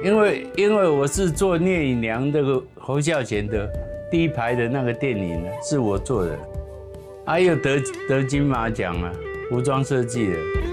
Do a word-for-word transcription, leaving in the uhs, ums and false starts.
因为因为我是做聂隐娘这个侯孝贤的第一排的那个电影呢，是我做的，还有得得金马奖啊，服装设计的。